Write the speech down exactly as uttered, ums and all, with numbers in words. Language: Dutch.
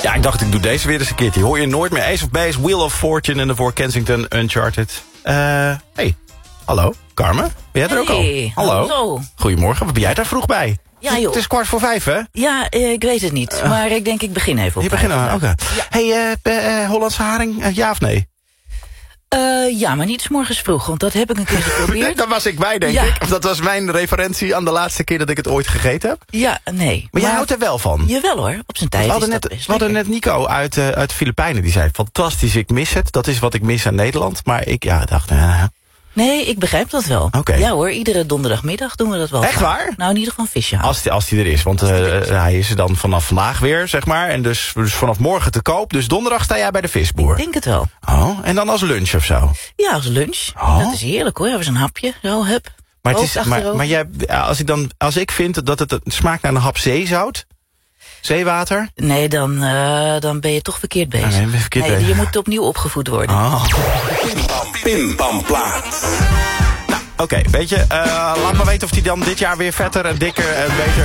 Ja, ik dacht ik doe deze weer eens een keertje. Hoor je nooit meer Ace of Base, Wheel of Fortune en daarvoor Kensington Uncharted. Eh, uh, hey, hallo, Carmen? Ben jij er ook al? Hey, hallo. hallo. Goedemorgen, wat ben jij daar vroeg bij? Ja, joh. Het is kwart voor vijf, hè? Ja, uh, ik weet het niet, uh, maar ik denk ik begin even op. Je begint aan, oké. Okay. Ja. Hey, uh, uh, Hollandse haring, uh, ja of nee? Uh, ja, maar niet 's morgens vroeg, want dat heb ik een keer geprobeerd. Daar was ik bij, denk ja. ik. Of dat was mijn referentie aan de laatste keer dat ik het ooit gegeten heb. Ja, nee. Maar, maar jij houdt er wel van? Jawel hoor, op zijn tijd. We hadden, is net, dat best we hadden net Nico uit, uh, uit de Filipijnen. Die zei, fantastisch, ik mis het. Dat is wat ik mis aan Nederland. Maar ik ja, dacht... Uh, Nee, ik begrijp dat wel. Okay. Ja hoor, iedere donderdagmiddag doen we dat wel. Echt waar? Nou, in ieder geval een visje halen. Als die, als die er is, want uh, er is. hij is er dan vanaf vandaag weer, zeg maar. En dus, dus vanaf morgen te koop. Dus donderdag sta jij bij de visboer. Ik denk het wel. Oh, en dan als lunch of zo? Ja, als lunch. Oh. Dat is heerlijk hoor, even een hapje, zo, hup. Maar, het is, maar, maar jij, als, ik dan, als ik vind dat het, het smaakt naar een hap zeezout... Zeewater? Nee, dan, uh, dan ben je toch verkeerd bezig. Nee, ben verkeerd nee, bezig. Je moet opnieuw opgevoed worden. Oh. Pim Pam Plaat. Nou, oké, okay, weet je, uh, laat maar weten of die dan dit jaar weer vetter en dikker en beter